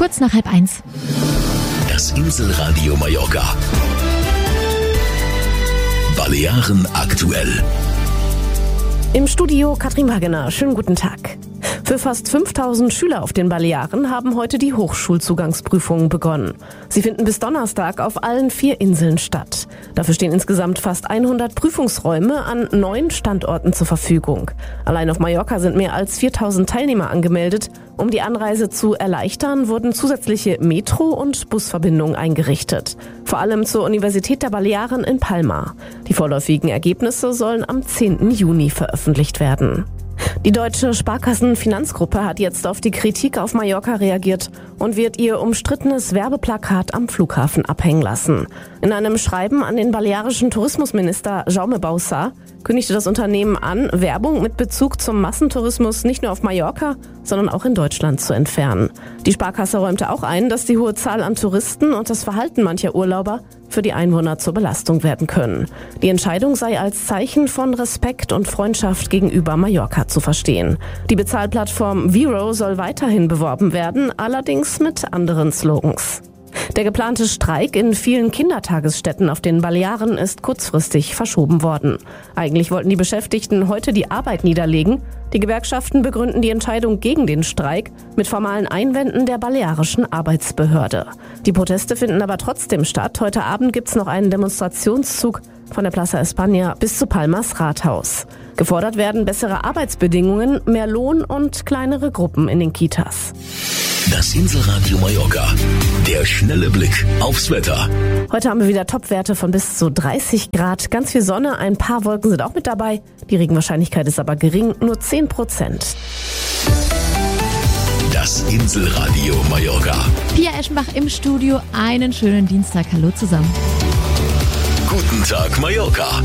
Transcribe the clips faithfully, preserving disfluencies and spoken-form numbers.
Kurz nach halb eins. Das Inselradio Mallorca. Balearen aktuell. Im Studio Katrin Wagener. Schönen guten Tag. Für fast fünftausend Schüler auf den Balearen haben heute die Hochschulzugangsprüfungen begonnen. Sie finden bis Donnerstag auf allen vier Inseln statt. Dafür stehen insgesamt fast hundert Prüfungsräume an neun Standorten zur Verfügung. Allein auf Mallorca sind mehr als viertausend Teilnehmer angemeldet. Um die Anreise zu erleichtern, wurden zusätzliche Metro- und Busverbindungen eingerichtet. Vor allem zur Universität der Balearen in Palma. Die vorläufigen Ergebnisse sollen am zehnten Juni veröffentlicht werden. Die Deutsche Sparkassen-Finanzgruppe hat jetzt auf die Kritik auf Mallorca reagiert und wird ihr umstrittenes Werbeplakat am Flughafen abhängen lassen. In einem Schreiben an den balearischen Tourismusminister Jaume Bauçà kündigte das Unternehmen an, Werbung mit Bezug zum Massentourismus nicht nur auf Mallorca, sondern auch in Deutschland zu entfernen. Die Sparkasse räumte auch ein, dass die hohe Zahl an Touristen und das Verhalten mancher Urlauber für die Einwohner zur Belastung werden können. Die Entscheidung sei als Zeichen von Respekt und Freundschaft gegenüber Mallorca zu verstehen. Die Bezahlplattform Vero soll weiterhin beworben werden, allerdings mit anderen Slogans. Der geplante Streik in vielen Kindertagesstätten auf den Balearen ist kurzfristig verschoben worden. Eigentlich wollten die Beschäftigten heute die Arbeit niederlegen. Die Gewerkschaften begründen die Entscheidung gegen den Streik mit formalen Einwänden der balearischen Arbeitsbehörde. Die Proteste finden aber trotzdem statt. Heute Abend gibt's noch einen Demonstrationszug von der Plaza España bis zu Palmas Rathaus. Gefordert werden bessere Arbeitsbedingungen, mehr Lohn und kleinere Gruppen in den Kitas. Das Inselradio Mallorca. Der schnelle Blick aufs Wetter. Heute haben wir wieder Topwerte von bis zu dreißig Grad. Ganz viel Sonne, ein paar Wolken sind auch mit dabei. Die Regenwahrscheinlichkeit ist aber gering, nur zehn Prozent. Das Inselradio Mallorca. Pia Eschenbach im Studio. Einen schönen Dienstag. Hallo zusammen. Guten Tag, Mallorca.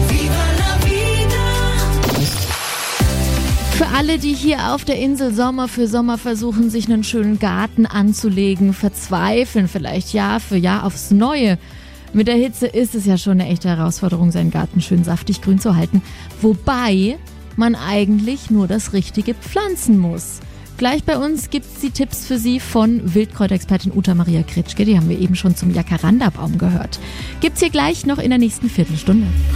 Für alle, die hier auf der Insel Sommer für Sommer versuchen, sich einen schönen Garten anzulegen, verzweifeln vielleicht Jahr für Jahr aufs Neue. Mit der Hitze ist es ja schon eine echte Herausforderung, seinen Garten schön saftig grün zu halten. Wobei man eigentlich nur das Richtige pflanzen muss. Gleich bei uns gibt es die Tipps für Sie von Wildkräuterexpertin Uta Maria Kritschke. Die haben wir eben schon zum Jacaranda-Baum gehört. Gibt's hier gleich noch in der nächsten Viertelstunde.